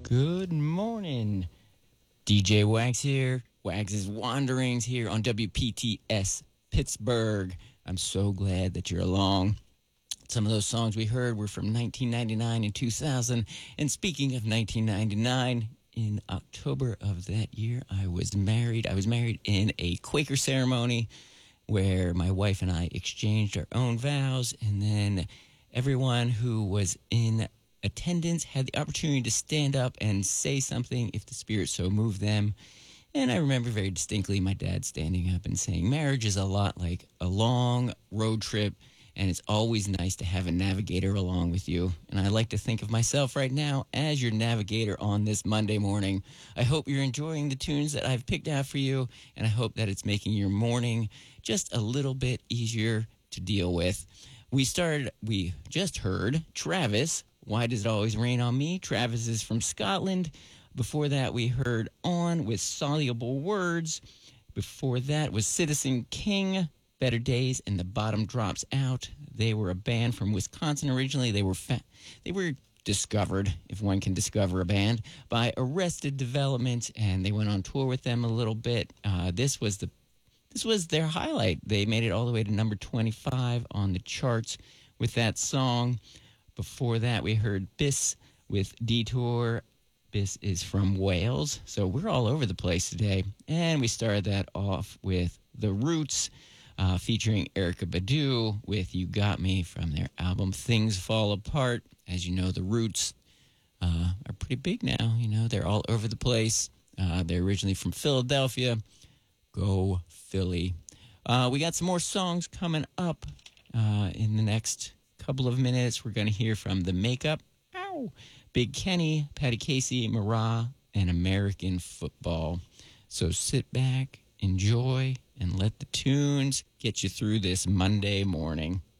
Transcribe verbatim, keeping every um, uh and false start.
Good morning. D J Wags here. Wags' Wanderings here on W P T S Pittsburgh. I'm so glad that you're along. Some of those songs we heard were from nineteen ninety-nine and two thousand. And speaking of nineteen ninety-nine, in October of that year, I was married. I was married in a Quaker ceremony where my wife and I exchanged our own vows, and then everyone who was in attendance had the opportunity to stand up and say something if the Spirit so moved them. And I remember very distinctly my dad standing up and saying, marriage is a lot like a long road trip, and it's always nice to have a navigator along with you. And I like to think of myself right now as your navigator on this Monday morning. I hope you're enjoying the tunes that I've picked out for you, and I hope that it's making your morning just a little bit easier to deal with. We started, we just heard Travis, Why Does It Always Rain on Me? Travis is from Scotland. Before that, we heard On with Soluble Words. Before that was Citizen King, Better Days, and The Bottom Drops Out. They were a band from Wisconsin originally. They were fa- they were discovered, if one can discover a band, by Arrested Development, and they went on tour with them a little bit. Uh, this was the this was their highlight. They made it all the way to number twenty-five on the charts with that song. Before that, we heard Biss with Detour. Biss is from Wales, so we're all over the place today. And we started that off with The Roots, uh, featuring Erykah Badu with You Got Me from their album Things Fall Apart. As you know, The Roots uh, are pretty big now. You know, they're all over the place. Uh, they're originally from Philadelphia. Go Philly. Uh, we got some more songs coming up uh, in the next couple of minutes. We're going to hear from The Makeup, Ow, Big Kenny, Patty Casey, Marah, and American Football. So sit back, enjoy, and let the tunes get you through this Monday morning.